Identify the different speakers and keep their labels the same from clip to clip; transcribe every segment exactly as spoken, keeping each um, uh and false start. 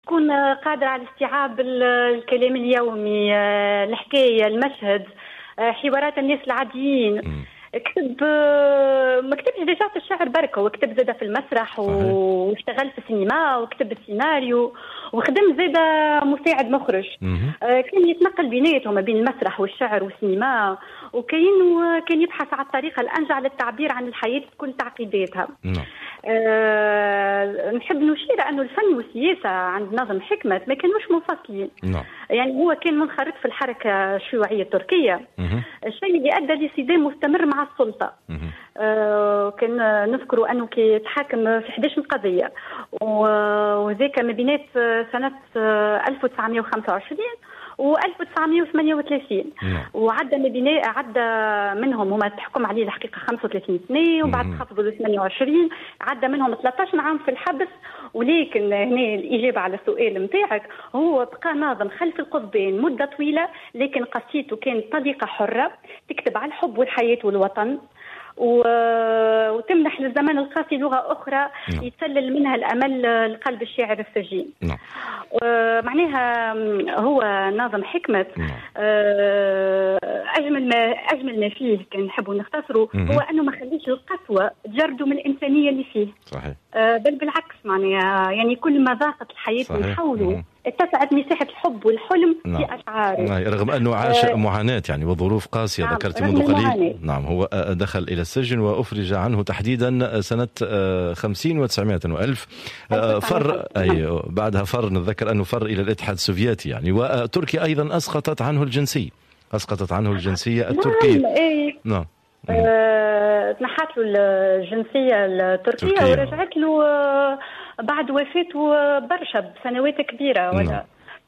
Speaker 1: تكون قادرة على استيعاب الكلام اليومي، الحكاية، المشهد، حوارات الناس العاديين. م. كتب ما كتبش ديجا الشعر بركة، وكتب زادة في المسرح واشتغل في السينما وكتب السيناريو وخدم زادة مساعد مخرج. كان يتنقل بيناتهم ما بين المسرح والشعر والسينما، وكاين كان يبحث على الطريقة الأنجع للتعبير عن الحياة بكل تعقيداتها. أه نحب نشير أنه الفن والسياسة عند ناظم حكمت ما كانوش منفصلين. يعني هو كان منخرط في الحركة الشيوعية التركية، الشيء اللي أدى لصدام مستمر مع السلطة. أه كان نذكر أنه كي يتحاكم في إحدى عشرة قضية، وذاك ما بينات سنة ألف وتسعمائة وخمسة وعشرين و ألف وتسعمائة وثمانية وثلاثين. وعدى ما بين عدى منهم هما تحكم عليه الحقيقة خمسة وثلاثين سنة، وبعد خفضوا ل ثمانية وعشرين، عدى منهم ثلاثة عشر عام في الحبس. ولكن هنا الإجابة على السؤال متاعك، هو بقى ناظم خلف القضبان مدة طويلة، لكن قصيته كانت طليقة حرة تكتب على الحب والحياة والوطن، وتمنح للزمن القاسي لغة أخرى يتسلل منها الأمل لقلب الشاعر السجين. معناها هو ناظم حكمت أجمل ما أجمل ما فيه كان نحبوا نختصره هو أنه ما خليش القسوة تجرده من الإنسانية اللي فيه. صحيح. بل بالعكس، معناها يعني كل ما ضاقت الحياة من حوله اتسعت مساحة الحب والحلم في أشعاره،
Speaker 2: رغم أنه عاش آه معاناة يعني وظروف قاسية. نعم. ذكرت منذ قليل المعاناة. نعم، هو دخل إلى السجن وأفرج عنه تحديدا سنة خمسين وتسعمائة وألف. فر أي بعدها فر، نتذكر أنه فر إلى الاتحاد السوفيتي يعني، وتركيا أيضا أسقطت عنه الجنسية أسقطت عنه الجنسية التركية.
Speaker 1: نعم. إيه.
Speaker 2: نعم.
Speaker 1: آه، تنحت له الجنسية التركية تركيا. ورجعت له بعد وفاته برشا بسنوات كبيرة، ولا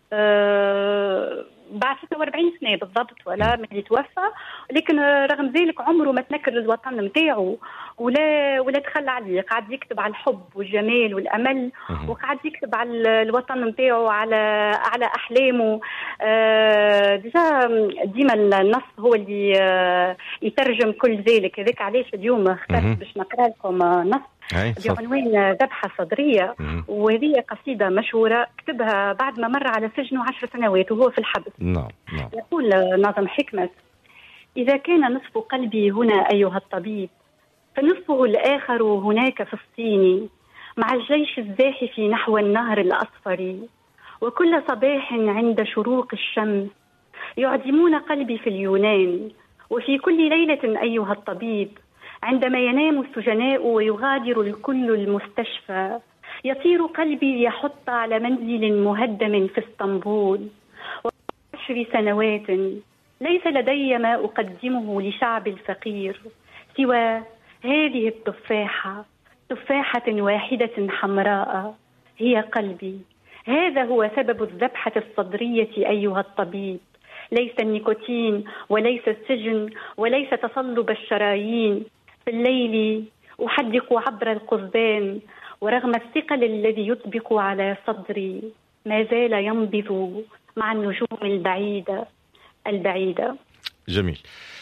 Speaker 1: آه بعد ستة وأربعين سنة بالضبط ولا من اللي توفى. لكن رغم ذلك عمره ما تنكر للوطن نتاعو، ولا ولا تخلى عليه، قاعد يكتب على الحب والجمال والأمل، وقاعد يكتب على الوطن نتاعو، على على أحلامه. آه ديجا ديما النص هو اللي آه يترجم كل ذلك. هذاك علاش اليوم اخترت باش نقرأ لكم نص بعنوان ذبحة صدرية، وهذه قصيدة مشهورة كتبها بعد ما مر على سجنه عشر سنوات وهو في الحبس.
Speaker 2: نعم. نعم.
Speaker 1: يقول ناظم حكمت: إذا كان نصف قلبي هنا أيها الطبيب، فنصفه الآخر هناك في الصين، مع الجيش الزاحف نحو النهر الأصفر، وكل صباح عند شروق الشمس يعدمون قلبي في اليونان، وفي كل ليلة أيها الطبيب عندما ينام السجناء ويغادر الكل المستشفى، يطير قلبي ليحط على منزل مهدم في اسطنبول. وعشر سنوات ليس لدي ما أقدمه لشعب الفقير سوى هذه التفاحة، تفاحة واحدة حمراء هي قلبي. هذا هو سبب الذبحة الصدرية أيها الطبيب، ليس النيكوتين وليس السجن وليس تصلب الشرايين. في الليل أحدق عبر القضبان، ورغم الثقل الذي يطبق على صدري ما زال ينبض مع النجوم البعيدة البعيدة.
Speaker 2: جميل.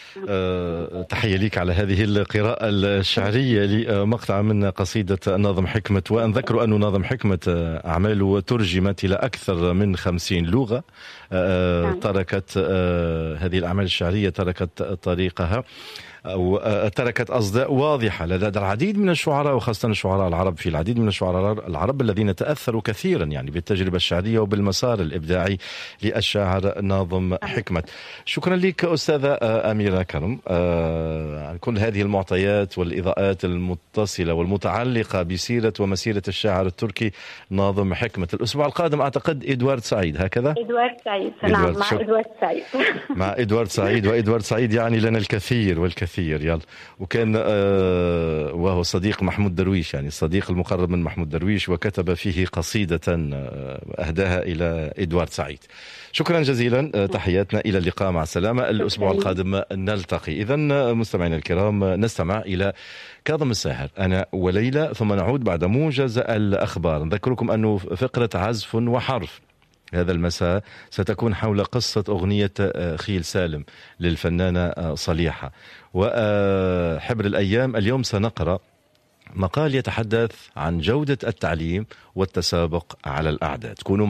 Speaker 2: أه تحية ليك على هذه القراءة الشعرية لمقطع من قصيدة ناظم حكمت. وأن ذكروا أن ناظم حكمت أعماله ترجمت إلى أكثر من خمسين لغة. أه تركت أه هذه الأعمال الشعرية تركت طريقها أو تركت أصداء واضحة لدى العديد من الشعراء، وخاصة الشعراء العرب. في العديد من الشعراء العرب الذين تأثروا كثيرا يعني بالتجربة الشعرية وبالمسار الإبداعي للشاعر ناظم حكمت. شكرا لك أستاذة أميرة كرم عن كل هذه المعطيات والإضاءات المتصلة والمتعلقة بسيرة ومسيرة الشاعر التركي ناظم حكمت. الأسبوع القادم أعتقد إدوارد سعيد، هكذا؟
Speaker 1: إدوارد سعيد. نعم، مع إدوارد سعيد.
Speaker 2: مع إدوارد سعيد. وإدوارد سعيد يعني لنا الكثير والكثير كثير يلا. وكان آه وهو صديق محمود درويش، يعني الصديق المقرب من محمود درويش، وكتب فيه قصيدة آه أهداها إلى إدوارد سعيد. شكرا جزيلا. آه تحياتنا إلى اللقاء، مع السلامة. الأسبوع القادم نلتقي. إذن مستمعينا الكرام نستمع إلى كاظم الساهر أنا وليلى، ثم نعود بعد موجز الأخبار. نذكركم أنه فقرة عزف وحرف هذا المساء ستكون حول قصة أغنية خيل سالم للفنانة صليحة. وحبر الأيام اليوم سنقرأ مقال يتحدث عن جودة التعليم والتسابق على الأعداد. كونوا